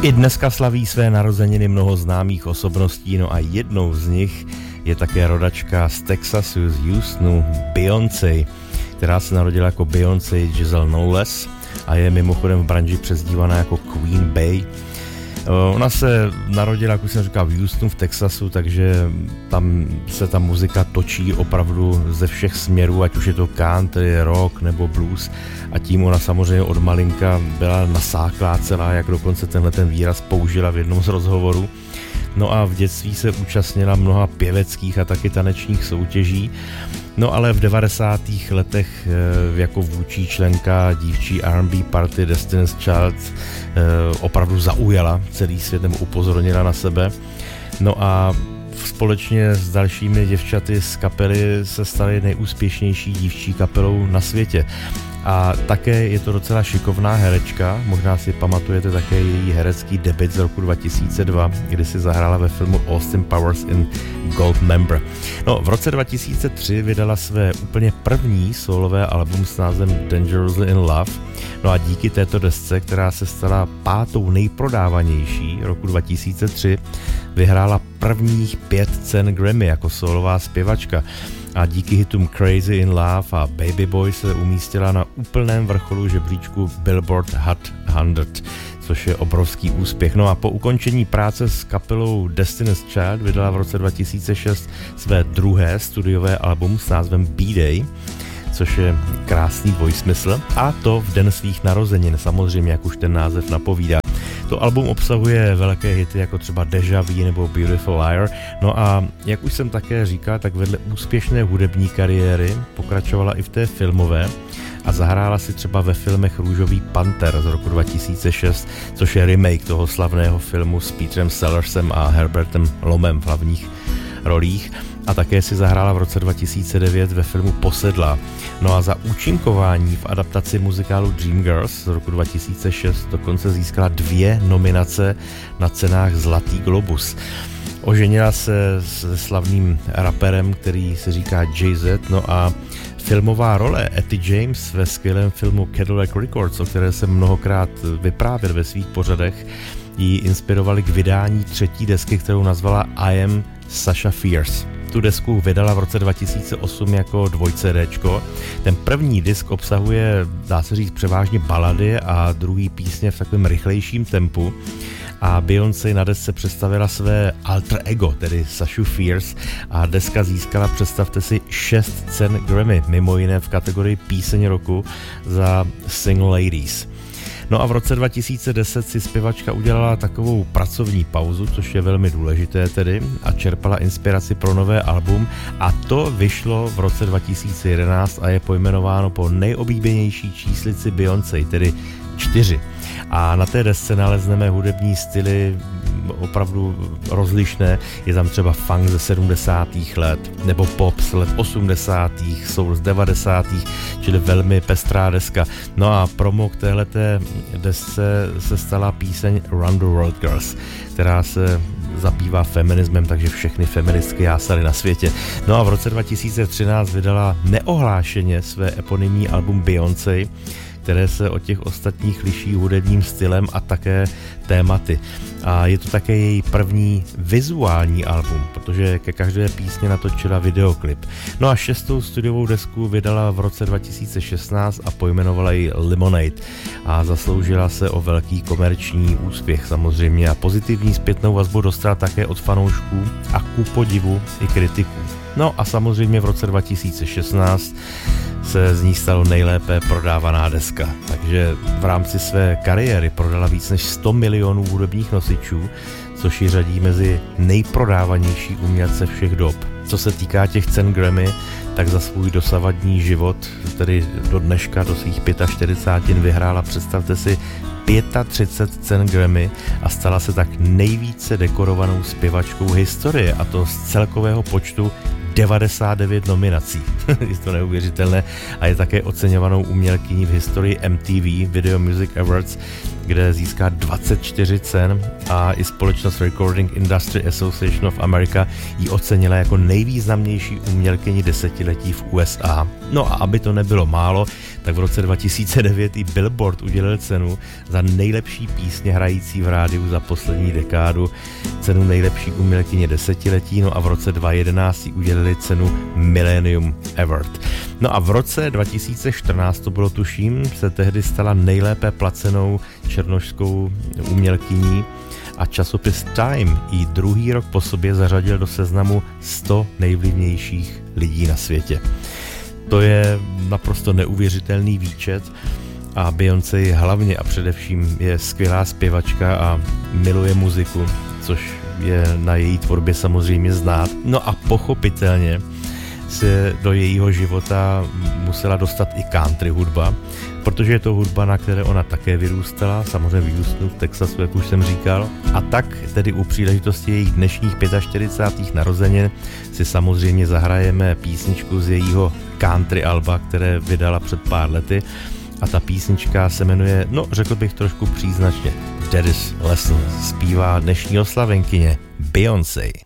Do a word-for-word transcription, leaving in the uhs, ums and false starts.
I dneska slaví své narozeniny mnoho známých osobností, no a jednou z nich je také rodačka z Texasu, z Houstonu, Beyoncé, která se narodila jako Beyoncé Giselle Knowles a je mimochodem v branži přezdívaná jako Queen Bey. Ona se narodila, jak už jsem říkal, v Houstonu, v Texasu, takže tam se ta muzika točí opravdu ze všech směrů, ať už je to country, rock nebo blues, a tím ona samozřejmě od malinka byla nasáklá celá, jak dokonce tenhle ten výraz použila v jednom z rozhovorů. No a v dětství se účastnila mnoha pěveckých a taky tanečních soutěží. No ale v devadesátých letech jako vůdčí členka dívčí R and B party Destiny's Child opravdu zaujala celý svět, nebo upozornila na sebe. No a společně s dalšími děvčaty z kapely se staly nejúspěšnější dívčí kapelou na světě. A také je to docela šikovná herečka, možná si pamatujete také její herecký debut z roku dva tisíce dva, kdy si zahrála ve filmu Austin Powers in Goldmember. No, v roce dva tisíce tři vydala své úplně první solové album s názvem Dangerously in Love. No a díky této desce, která se stala pátou nejprodávanější roku dva tisíce tři, vyhrála prvních pět cen Grammy jako solová zpěvačka. A díky hitům Crazy in Love a Baby Boy se umístila na úplném vrcholu žebříčku Billboard Hot sto, což je obrovský úspěch. No a po ukončení práce s kapelou Destiny's Child vydala v roce dva tisíce šest své druhé studiové album s názvem B-Day, což je krásný dvojsmysl, a to v den svých narozenin, samozřejmě, jak už ten název napovídá. To album obsahuje velké hity jako třeba Deja Vu nebo Beautiful Liar. No a jak už jsem také říkal, tak vedle úspěšné hudební kariéry pokračovala i v té filmové a zahrála si třeba ve filmech Růžový panter z roku dva tisíce šest, což je remake toho slavného filmu s Petrem Sellersem a Herbertem Lomem v hlavních rolích, a také si zahrála v roce dva tisíce devět ve filmu Posedlá. No a za účinkování v adaptaci muzikálu Dreamgirls z roku dva tisíce šest dokonce získala dvě nominace na cenách Zlatý globus. Oženila se s slavným raperem, který se říká Jay-Z, no a filmová role Etty James ve skvělém filmu Cadillac Records, o které jsem mnohokrát vyprávěl ve svých pořadech, ji inspirovali k vydání třetí desky, kterou nazvala I Am Sasha Fierce. Tu desku vydala v roce dva tisíce osm jako dvojcédéčko. Ten první disk obsahuje, dá se říct, převážně balady a druhý písně v takovém rychlejším tempu. A Beyoncé na desce představila své alter ego, tedy Sashu Fierce, a deska získala, představte si, šest cen Grammy, mimo jiné v kategorii Píseň roku za Single Ladies. No a v roce dva tisíce deset si zpěvačka udělala takovou pracovní pauzu, což je velmi důležité tedy, a čerpala inspiraci pro nové album, a to vyšlo v roce dva tisíce jedenáct a je pojmenováno po nejoblíbenější číslici Beyoncé, tedy čtyři. A na té desce nalezneme hudební styly opravdu rozlišné. Je tam třeba funk ze sedmdesátých let, nebo pop z let osmdesátých, soul z devadesátých, čili velmi pestrá deska. No a promo k téhleté desce se stala píseň Run the World Girls, která se zabývá feminismem, takže všechny feministky jásaly na světě. No a v roce dva tisíce třináct vydala neohlášeně své eponymní album Beyoncé, které se od těch ostatních liší hudebním stylem a také tématy. A je to také její první vizuální album, protože ke každé písně natočila videoklip. No a šestou studiovou desku vydala v roce dva tisíce šestnáct a pojmenovala ji Lemonade a zasloužila se o velký komerční úspěch samozřejmě, a pozitivní zpětnou vazbu dostala také od fanoušků a ku podivu i kritiků. No a samozřejmě v roce dva tisíce šestnáct se z ní stalo nejlépe prodávaná deska. Takže v rámci své kariéry prodala víc než sto milionů hudebních nosičů, což ji řadí mezi nejprodávanější umělce všech dob. Co se týká těch cen Grammy, tak za svůj dosavadní život, tedy do dneška, do svých čtyřiceti pěti, vyhrála, představte si, třicet pět cen Grammy a stala se tak nejvíce dekorovanou zpěvačkou historie, a to z celkového počtu devadesát devět nominací. Je to neuvěřitelné, a je také oceňovanou umělkyní v historii M T V Video Music Awards kde získá dvacet čtyři cen a i společnost Recording Industry Association of America ji ocenila jako nejvýznamnější umělkyni desetiletí v U S A. No a aby to nebylo málo, tak v roce dva tisíce devět i Billboard udělil cenu za nejlepší písně hrající v rádiu za poslední dekádu, cenu nejlepší umělkyně desetiletí, no a v roce dva tisíce jedenáct udělili cenu Millennium Award. No a v roce dva tisíce čtrnáct, to bylo tuším, se tehdy stala nejlépe placenou černošskou umělkyní a časopis Time i druhý rok po sobě zařadil do seznamu sto nejvlivnějších lidí na světě. To je naprosto neuvěřitelný výčet a Beyoncé hlavně a především je skvělá zpěvačka a miluje muziku, což je na její tvorbě samozřejmě znát. No a pochopitelně se do jejího života musela dostat i country hudba, protože je to hudba, na které ona také vyrůstala, samozřejmě v Houstonu, v Texasu, jak už jsem říkal. A tak tedy u příležitosti jejich dnešních čtyřicátých pátých narozenin si samozřejmě zahrajeme písničku z jejího country alba, které vydala před pár lety. A ta písnička se jmenuje, no řekl bych trošku příznačně, Daddy's Lesson. Zpívá dnešní oslavenkyně Beyoncé.